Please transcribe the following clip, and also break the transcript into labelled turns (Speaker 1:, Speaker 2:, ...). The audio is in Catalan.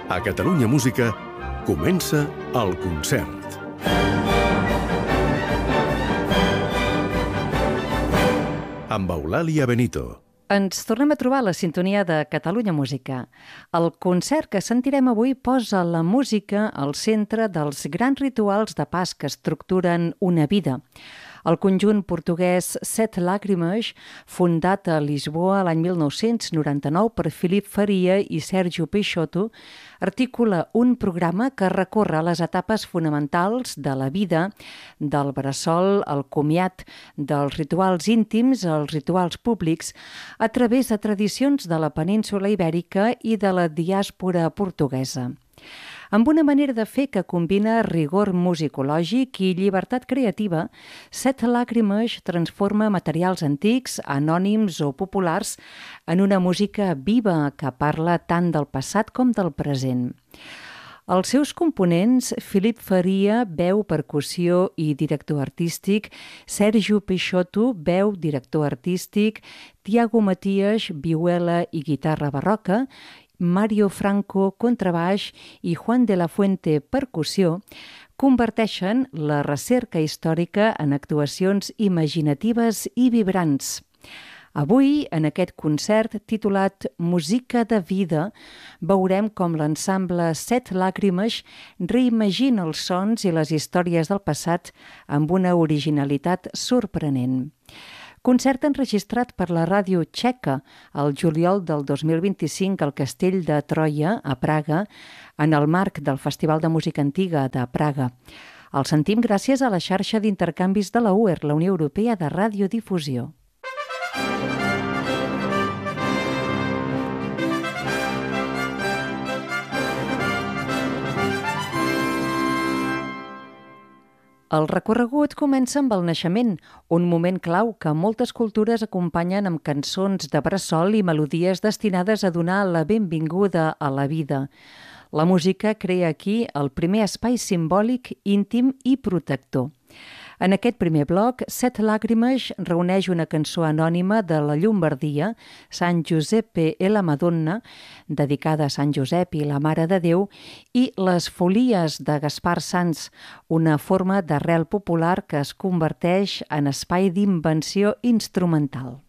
Speaker 1: A Catalunya Música comença el concert. Amb Eulàlia Benito.
Speaker 2: Ens tornem a trobar a la sintonia de Catalunya Música. El concert que sentirem avui posa la música al centre dels grans rituals de pas que estructuren una vida. El conjunt portuguès Sete Lágrimas, fundat a Lisboa l'any 1999 per Filipe Faria i Sérgio Peixoto, articula un programa que recorre les etapes fonamentals de la vida, del bressol al comiat, dels rituals íntims als rituals públics, a través de tradicions de la península Ibèrica i de la diàspora portuguesa. Amb una manera de fer que combina rigor musicològic i llibertat creativa, Sete Lágrimas transforma materials antics, anònims o populars en una música viva que parla tant del passat com del present. Els seus components, Filipe Faria, veu, percussió i director artístic, Sérgio Peixoto, veu, director artístic, Tiago Matias, vihuela i guitarra barroca, Mario Franco, contrabaix i Juan de la Fuente, percussió, converteixen la recerca històrica en actuacions imaginatives i vibrants. Avui, en aquest concert titulat Música de vida, veurem com l'ensemble Sete Lágrimas reimagina els sons i les històries del passat amb una originalitat sorprenent. Concert enregistrat per la ràdio txeca el juliol del 2025 al Castell de Troia, a Praga, en el marc del Festival de Música Antiga de Praga. El sentim gràcies a la xarxa d'intercanvis de la UER, la Unió Europea de Radiodifusió. El recorregut comença amb el naixement, un moment clau que moltes cultures acompanyen amb cançons de bressol i melodies destinades a donar la benvinguda a la vida. La música crea aquí el primer espai simbòlic, íntim i protector. En aquest primer bloc, Sete Lágrimas reuneix una cançó anònima de la Llombardia, Sant Giuseppe e la Madonna, dedicada a Sant Josep i la Mare de Déu, i Les Folies de Gaspar Sans, una forma d'arrel popular que es converteix en espai d'invenció instrumental.